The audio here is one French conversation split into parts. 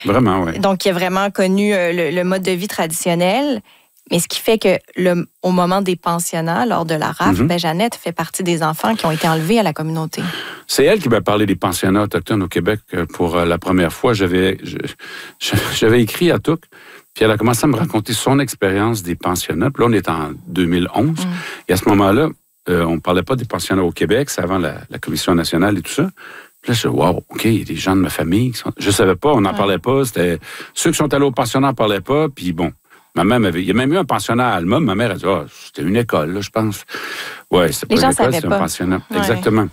Vraiment, oui. Donc, il a vraiment connu le mode de vie traditionnel. Mais ce qui fait que au moment des pensionnats, lors de la rafle, Jeannette fait partie des enfants qui ont été enlevés à la communauté. C'est elle qui m'a parlé des pensionnats autochtones au Québec pour la première fois. J'avais écrit à Touques, puis elle a commencé à me raconter son expérience des pensionnats. Puis là, on est en 2011. Et à ce moment-là, on ne parlait pas des pensionnats au Québec, c'est avant la Commission nationale et tout ça. Puis là, je dis, wow, OK, il y a des gens de ma famille qui sont... Je ne savais pas, on n'en parlait pas. C'était... Ceux qui sont allés au pensionnat n'en parlaient pas, puis bon... Ma mère il y a même eu un pensionnat à Alma. Ma mère a dit, c'était une école, là, je pense. Oui, c'était pas une école, c'était un pensionnat. Ouais. Exactement.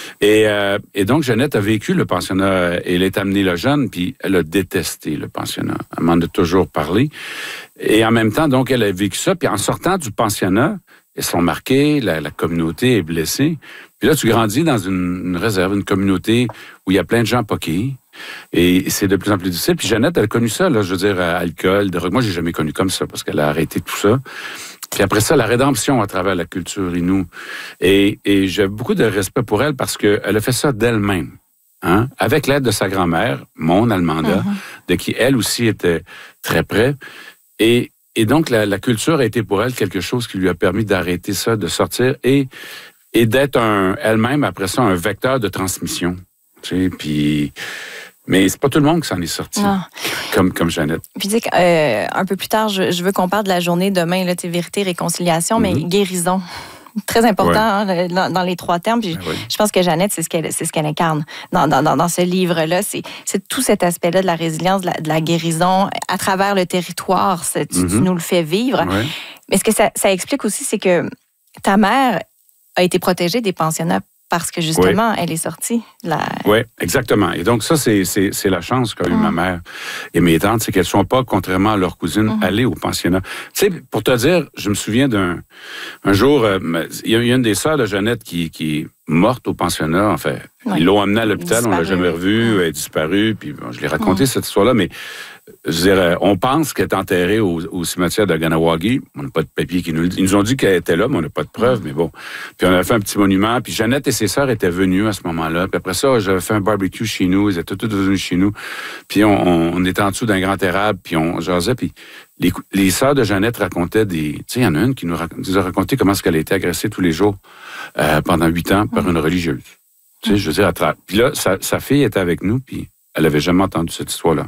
Et donc, Jeannette a vécu le pensionnat. Elle est amenée là jeune, puis elle a détesté le pensionnat. Elle m'en a toujours parlé. Et en même temps, donc, elle a vécu ça. Puis en sortant du pensionnat, elles sont marquées, la communauté est blessée. Puis là, tu grandis dans une réserve, une communauté où il y a plein de gens poqués. Et c'est de plus en plus difficile. Puis Jeannette, elle a connu ça, là, je veux dire, alcool, drogue. Moi, j'ai jamais connu comme ça parce qu'elle a arrêté tout ça. Puis après ça, la rédemption à travers la culture inou. Et j'ai beaucoup de respect pour elle parce qu'elle a fait ça d'elle-même. Hein? Avec l'aide de sa grand-mère, mon Almanda, de qui elle aussi était très près. Et donc, la culture a été pour elle quelque chose qui lui a permis d'arrêter ça, de sortir et d'être elle-même, après ça, un vecteur de transmission. Tu sais, puis... Mais c'est pas tout le monde qui s'en est sorti, comme Jeannette. Puis tu sais, un peu plus tard, je veux qu'on parle de la journée demain, là, vérité, réconciliation, mais guérison. Très important dans les trois termes. Puis je pense que Jeannette, c'est ce qu'elle incarne dans ce livre-là. C'est tout cet aspect-là de la résilience, de la guérison à travers le territoire. Tu nous le fais vivre. Mais ce que ça explique aussi, c'est que ta mère a été protégée des pensionnats parce que, justement, elle est sortie. Oui, exactement. Et donc, ça, c'est la chance qu'a eu ma mère et mes tantes, c'est qu'elles ne sont pas, contrairement à leurs cousines, allées au pensionnat. Tu sais, pour te dire, je me souviens d'un jour, il y a une des sœurs de Jeannette qui est morte au pensionnat, en fait. Ils l'ont amenée à l'hôpital, on ne l'a jamais revue, elle est disparue, puis bon, je l'ai raconté, cette histoire-là, mais je dirais, on pense qu'elle est enterrée au cimetière de Ganawagi. On n'a pas de papier qui nous le dit. Ils nous ont dit qu'elle était là, mais on n'a pas de preuves, mais bon. Puis on a fait un petit monument, puis Jeannette et ses sœurs étaient venues à ce moment-là. Puis après ça, j'avais fait un barbecue chez nous, ils étaient toutes venues chez nous. Puis on était en dessous d'un grand érable, puis on jasait, puis les sœurs de Jeannette racontaient des... Tu sais, il y en a une qui nous a raconté comment est-ce qu'elle a été agressée tous les jours pendant 8 ans par une religieuse. Tu sais, je veux dire, puis là, sa fille était avec nous, puis elle avait jamais entendu cette histoire-là.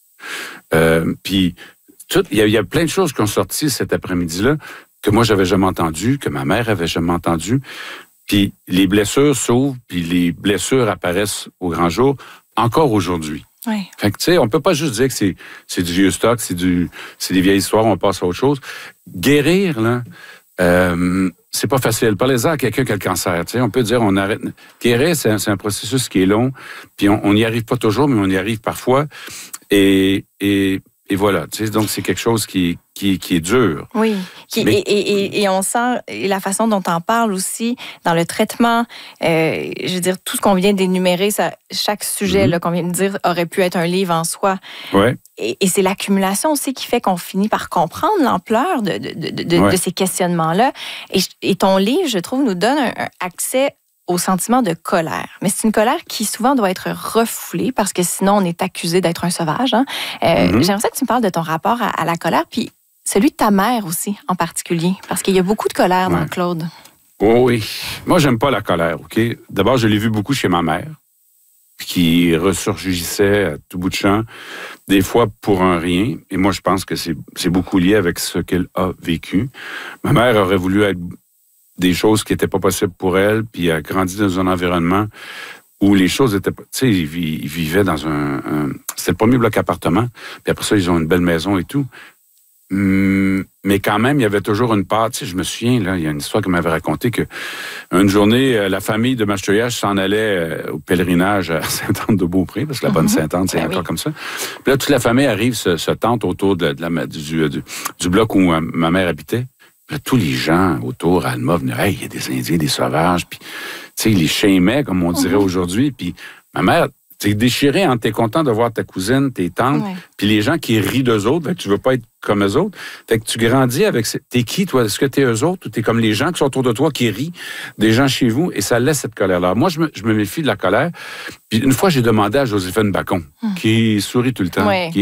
Puis, il y a plein de choses qui ont sorti cet après-midi-là que moi, j'avais jamais entendu, que ma mère avait jamais entendu. Puis, les blessures s'ouvrent, puis les blessures apparaissent au grand jour, encore aujourd'hui. Oui. Fait que, tu sais, on peut pas juste dire que c'est du vieux stock, c'est des vieilles histoires, on passe à autre chose. Guérir, là, c'est pas facile. Parlez-en à quelqu'un qui a le cancer. Tu sais, on peut dire on arrête. Guérir, c'est un processus qui est long, puis on n'y arrive pas toujours, mais on y arrive parfois. Et voilà, tu sais, donc c'est quelque chose qui est dur. Oui, et on sent la façon dont on parle aussi dans le traitement. Je veux dire, tout ce qu'on vient d'énumérer, chaque sujet là, qu'on vient de dire aurait pu être un livre en soi. Ouais. Et c'est l'accumulation aussi qui fait qu'on finit par comprendre l'ampleur de ces questionnements-là. Et ton livre, je trouve, nous donne un accès au sentiment de colère. Mais c'est une colère qui souvent doit être refoulée parce que sinon on est accusé d'être un sauvage. Hein? J'aimerais ça que tu me parles de ton rapport à la colère, puis celui de ta mère aussi en particulier, parce qu'il y a beaucoup de colère dans Claude. Oh oui. Moi, j'aime pas la colère, OK? D'abord, je l'ai vu beaucoup chez ma mère, qui ressurgissait à tout bout de champ, des fois pour un rien. Et moi, je pense que c'est beaucoup lié avec ce qu'elle a vécu. Ma mère aurait voulu être des choses qui n'étaient pas possibles pour elle, puis elle a grandi dans un environnement où les choses étaient... Tu sais, ils vivaient dans c'était le premier bloc appartement, puis après ça, ils ont une belle maison et tout. Mais quand même, il y avait toujours une part... Tu sais, je me souviens, là, il y a une histoire qu'elle m'avait racontée qu'une journée, la famille de Mastoyage s'en allait au pèlerinage à Sainte-Anne-de-Beaupré, parce que la bonne Sainte-Anne, c'est encore comme ça. Puis là, toute la famille arrive, se tente autour du bloc où ma mère habitait. Là, tous les gens autour, à Alma, venaient, hey, il y a des Indiens, des sauvages, puis, tu sais, ils les chaimaient, comme on dirait aujourd'hui. Puis, ma mère, C'est déchiré, hein? T'es content de voir ta cousine, tes tantes, puis les gens qui rient d'eux autres, ben, tu veux pas être comme eux autres. Fait que tu grandis avec... T'es qui, toi? Est-ce que t'es eux autres ou t'es comme les gens qui sont autour de toi qui rient, des gens chez vous, et ça laisse cette colère-là. Moi, je me méfie de la colère. Puis une fois, j'ai demandé à Joséphine Bacon, qui sourit tout le temps, qui